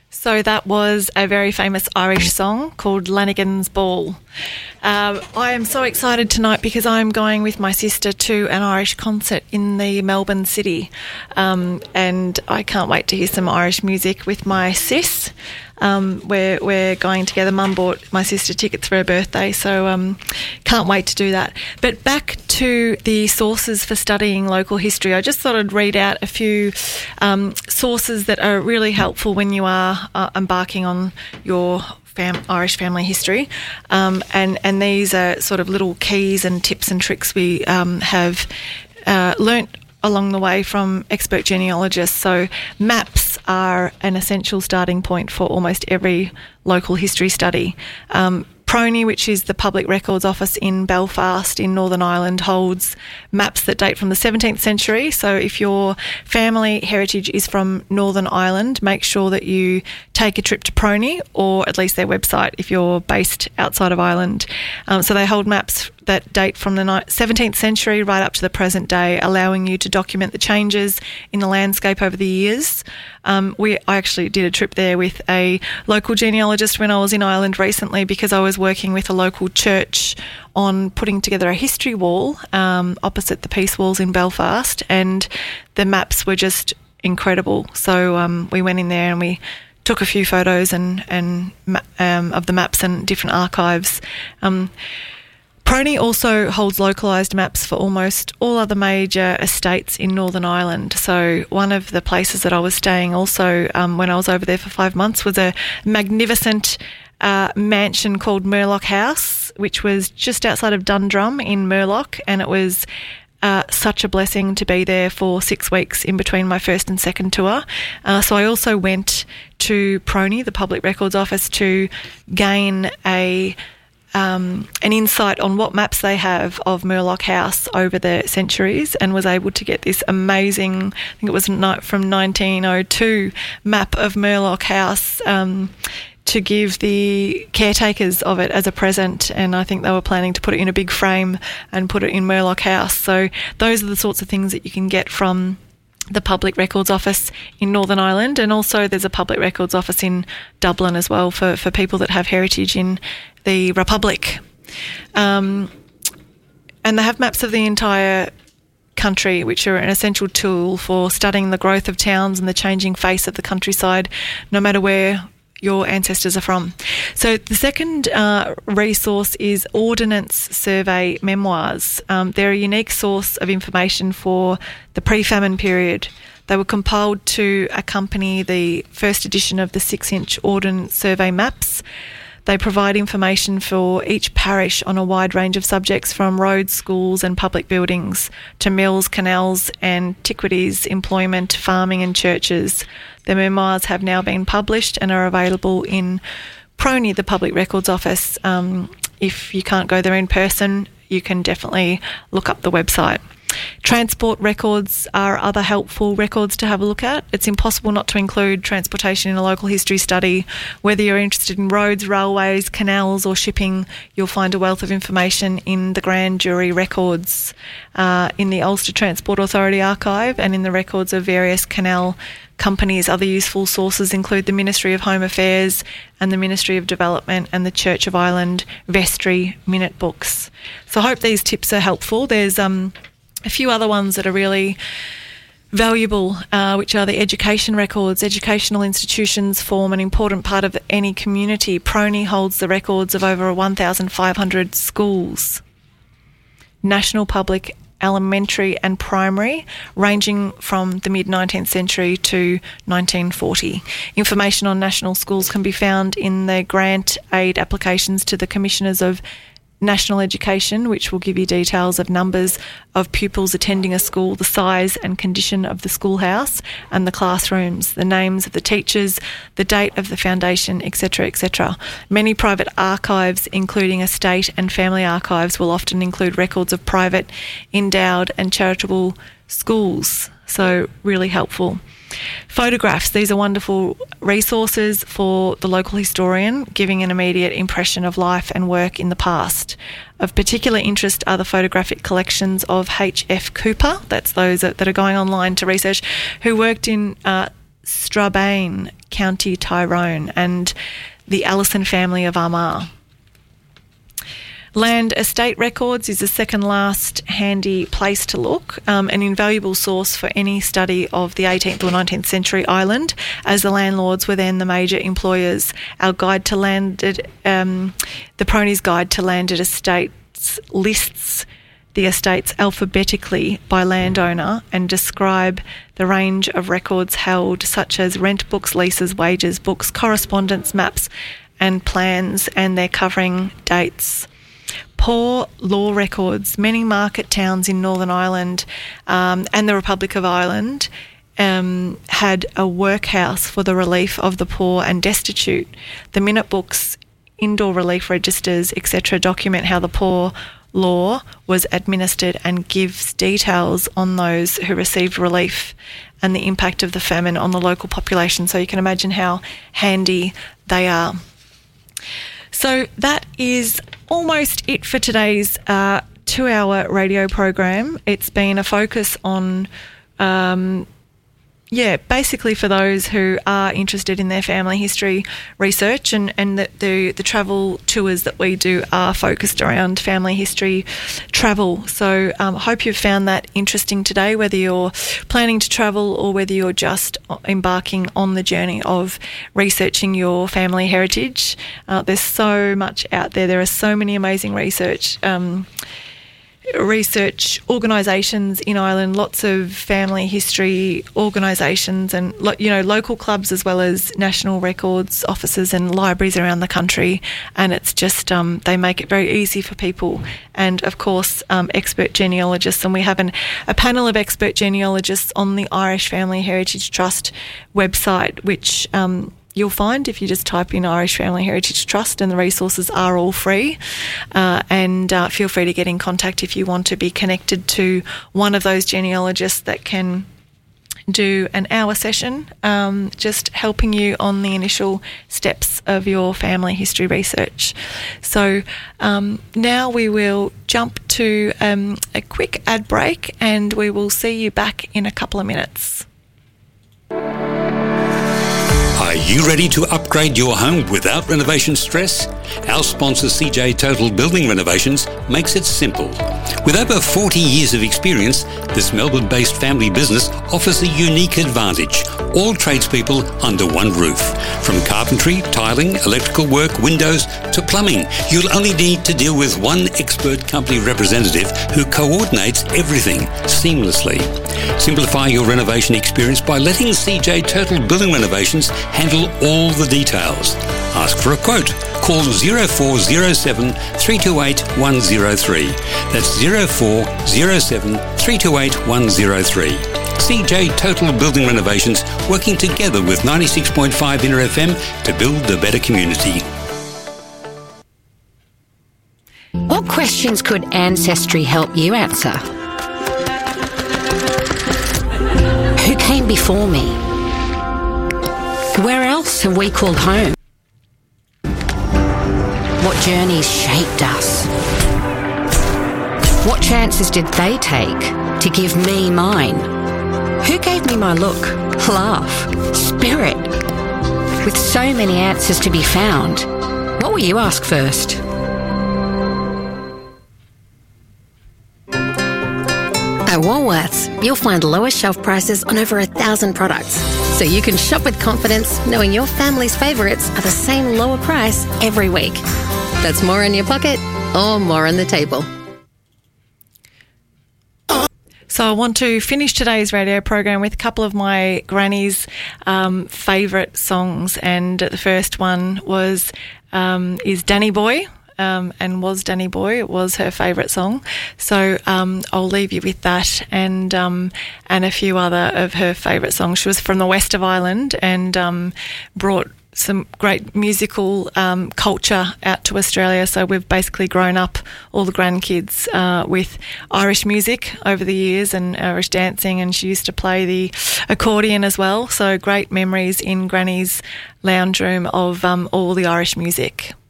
So that was a very famous Irish song called Lanigan's Ball. I am so excited tonight because I'm going with my sister to an Irish concert in the Melbourne city, and I can't wait to hear some Irish music with my sis. We're going together. Mum bought my sister tickets for her birthday, so can't wait to do that. But back to the sources for studying local history, I just thought I'd read out a few sources that are really helpful when you are embarking on your Irish family history, and these are sort of little keys and tips and tricks we have learnt along the way from expert genealogists. So maps are an essential starting point for almost every local history study. PRONI, which is the Public Records Office in Belfast in Northern Ireland, holds maps that date from the 17th century. So if your family heritage is from Northern Ireland, make sure that you take a trip to PRONI, or at least their website if you're based outside of Ireland. So they hold maps that date from the 17th century right up to the present day, allowing you to document the changes in the landscape over the years. I actually did a trip there with a local genealogist when I was in Ireland recently, because I was working with a local church on putting together a history wall opposite the Peace Walls in Belfast, and the maps were just incredible. So we went in there and we took a few photos and of the maps and different archives. PRONI also holds localised maps for almost all other major estates in Northern Ireland. So one of the places that I was staying also when I was over there for 5 months was a magnificent mansion called Murlock House, which was just outside of Dundrum in Murlock, and it was such a blessing to be there for 6 weeks in between my first and second tour. So I also went to PRONI, the Public Records Office, to gain an insight on what maps they have of Murlock House over the centuries, and was able to get this amazing, I think it was from 1902, map of Murlock House to give the caretakers of it as a present, and I think they were planning to put it in a big frame and put it in Murlock House. So those are the sorts of things that you can get from the Public Records Office in Northern Ireland, and also there's a Public Records Office in Dublin as well for people that have heritage in the Republic. And they have maps of the entire country, which are an essential tool for studying the growth of towns and the changing face of the countryside, no matter where your ancestors are from. So the second resource is Ordnance Survey Memoirs. They're a unique source of information for the pre-famine period. They were compiled to accompany the first edition of the 6-inch Ordnance Survey maps. They provide information for each parish on a wide range of subjects, from roads, schools and public buildings to mills, canals, antiquities, employment, farming and churches. The memoirs have now been published and are available in PRONI, the Public Records Office. If you can't go there in person, you can definitely look up the website. Transport records are other helpful records to have a look at. It's impossible not to include transportation in a local history study. Whether you're interested in roads, railways, canals or shipping, you'll find a wealth of information in the Grand Jury records, in the Ulster Transport Authority archive, and in the records of various canal companies. Other useful sources include the Ministry of Home Affairs and the Ministry of Development and the Church of Ireland vestry minute books. So I hope these tips are helpful. There's a few other ones that are really valuable, which are the education records. Educational institutions form an important part of any community. PRONI holds the records of over 1,500 schools, national, public, elementary and primary, ranging from the mid-19th century to 1940. Information on national schools can be found in the grant aid applications to the Commissioners of National Education, which will give you details of numbers of pupils attending a school, the size and condition of the schoolhouse and the classrooms, the names of the teachers, the date of the foundation, etc., etc. Many private archives, including estate and family archives, will often include records of private, endowed and charitable schools, so really helpful. Photographs. These are wonderful resources for the local historian, giving an immediate impression of life and work in the past. Of particular interest are the photographic collections of H.F. Cooper, that's those that are going online to research, who worked in Strabane, County Tyrone, and the Allison family of Armagh. Land Estate Records is the second last handy place to look, an invaluable source for any study of the 18th or 19th century island, as the landlords were then the major employers. Our guide to landed, the Prony's Guide to Landed Estates lists the estates alphabetically by landowner and describe the range of records held, such as rent books, leases, wages books, correspondence maps and plans, and their covering dates. Poor law records. Many market towns in Northern Ireland and the Republic of Ireland had a workhouse for the relief of the poor and destitute. The minute books, indoor relief registers, etc. document how the poor law was administered and gives details on those who received relief and the impact of the famine on the local population. So you can imagine how handy they are. So that is almost it for today's 2-hour radio program. It's been a focus on, basically for those who are interested in their family history research, and the travel tours that we do are focused around family history travel. So I hope you've found that interesting today, whether you're planning to travel or whether you're just embarking on the journey of researching your family heritage. There's so much out there. There are so many amazing research organisations in Ireland, lots of family history organisations and, local clubs as well as national records offices and libraries around the country. And it's just, they make it very easy for people. And, of course, expert genealogists. And we have a panel of expert genealogists on the Irish Family Heritage Trust website, which you'll find if you just type in Irish Family Heritage Trust, and the resources are all free. And feel free to get in contact if you want to be connected to one of those genealogists that can do an hour session, just helping you on the initial steps of your family history research. So now we will jump to a quick ad break, and we will see you back in a couple of minutes. Are you ready to upgrade your home without renovation stress? Our sponsor CJ Total Building Renovations makes it simple. With over 40 years of experience, this Melbourne-based family business offers a unique advantage. All tradespeople under one roof. From carpentry, tiling, electrical work, windows to plumbing, you'll only need to deal with one expert company representative who coordinates everything seamlessly. Simplify your renovation experience by letting CJ Total Building Renovations handle all the details. Ask for a quote. Call 0407 328 103. That's 0407 328 103. CJ Total Building Renovations, working together with 96.5 Inter FM to build a better community. What questions could Ancestry help you answer? Who came before me? Where else have we called home? What journeys shaped us? What chances did they take to give me mine? Who gave me my look, laugh, spirit? With so many answers to be found, what will you ask first? At Woolworths, you'll find lower shelf prices on over 1,000 products, so you can shop with confidence knowing your family's favourites are the same lower price every week. That's more in your pocket or more on the table. So I want to finish today's radio program with a couple of my granny's favourite songs, and the first one was is Danny Boy. And was Danny Boy. It was her favourite song. So I'll leave you with that and a few other of her favourite songs. She was from the west of Ireland and brought some great musical culture out to Australia. So we've basically grown up, all the grandkids, with Irish music over the years and Irish dancing, and she used to play the accordion as well. So great memories in Granny's lounge room of all the Irish music.